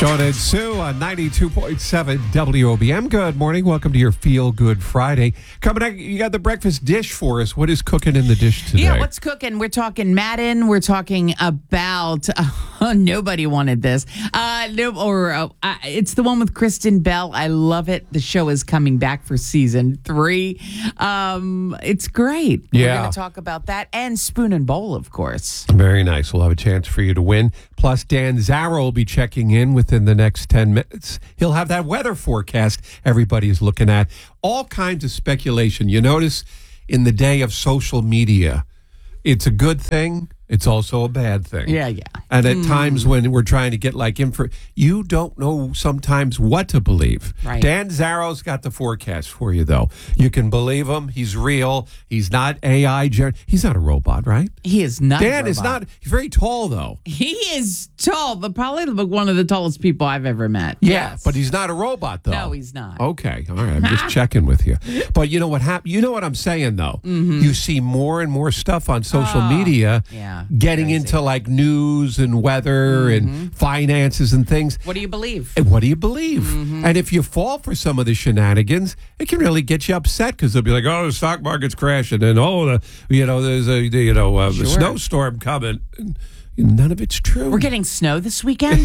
Sean and Sue on 92.7 WOBM. Good morning. Welcome to your Feel Good Friday. Coming up, you got the breakfast dish for us. What is cooking in the dish today? Yeah, what's cooking? We're talking Madden. We're talking about nobody wanted this. It's the one with Kristen Bell. I love it. The show is coming back for season 3. It's great. Yeah. We're going to talk about that and Spoon and Bowl, of course. Very nice. We'll have a chance for you to win. Plus, Dan Zarrow will be checking in within the next 10 minutes. He'll have that weather forecast everybody is looking at. All kinds of speculation. You notice in the day of social media, it's a good thing. It's also a bad thing. Yeah. And at times when we're trying to get info, you don't know sometimes what to believe. Right. Dan Zarrow's got the forecast for you, though. You can believe him. He's real. He's not AI. He's not a robot, right? He is not. Dan is not. He's very tall, though. He is tall, but probably one of the tallest people I've ever met. Yeah, Yes. but he's not a robot, though. No, he's not. Okay, all right. I'm just checking with you. But you know what happened? You know what I'm saying, though. You see more and more stuff on social media. Yeah. Getting Crazy. into news and weather and finances and things. What do you believe? And what do you believe? And if you fall for some of the shenanigans, it can really get you upset because they'll be like, "Oh, the stock market's crashing," and there's a snowstorm coming. And none of it's true. We're getting snow this weekend?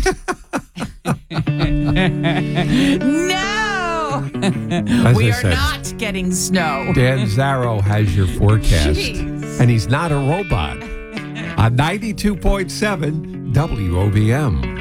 No! We are not getting snow. Dan Zarrow has your forecast, Jeez. and he's not a robot. On 92.7 WOBM.